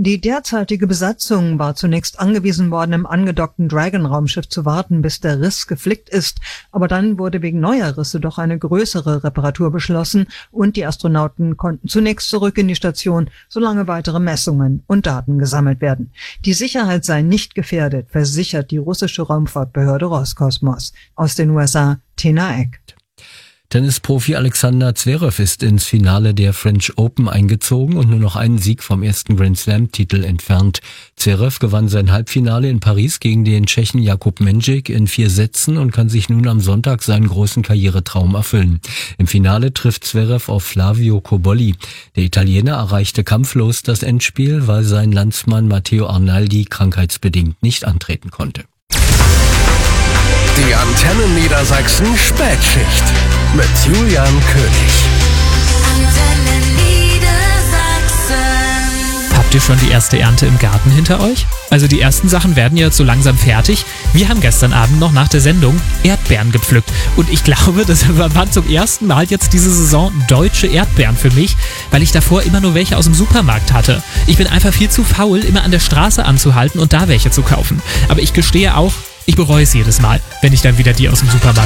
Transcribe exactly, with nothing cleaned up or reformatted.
Die derzeitige Besatzung war zunächst angewiesen worden, im angedockten Dragon-Raumschiff zu warten, bis der Riss geflickt ist. Aber dann wurde wegen neuer Risse doch eine größere Reparatur beschlossen und die Astronauten konnten zunächst zurück in die Station, solange weitere Messungen und Daten gesammelt werden. Die Sicherheit sei nicht gefährdet, versichert die russische Raumfahrtbehörde Roskosmos. Aus den U S A, Tina Eck. Tennisprofi Alexander Zverev ist ins Finale der French Open eingezogen und nur noch einen Sieg vom ersten Grand Slam-Titel entfernt. Zverev gewann sein Halbfinale in Paris gegen den Tschechen Jakub Mendžík in vier Sätzen und kann sich nun am Sonntag seinen großen Karrieretraum erfüllen. Im Finale trifft Zverev auf Flavio Cobolli. Der Italiener erreichte kampflos das Endspiel, weil sein Landsmann Matteo Arnaldi krankheitsbedingt nicht antreten konnte. Die Antenne Niedersachsen Spätschicht mit Julian König. Antenne Niedersachsen. Habt ihr schon die erste Ernte im Garten hinter euch? Also die ersten Sachen werden jetzt so langsam fertig. Wir haben gestern Abend noch nach der Sendung Erdbeeren gepflückt. Und ich glaube, das waren zum ersten Mal jetzt diese Saison deutsche Erdbeeren für mich, weil ich davor immer nur welche aus dem Supermarkt hatte. Ich bin einfach viel zu faul, immer an der Straße anzuhalten und da welche zu kaufen. Aber ich gestehe auch, ich bereue es jedes Mal, wenn ich dann wieder die aus dem Supermarkt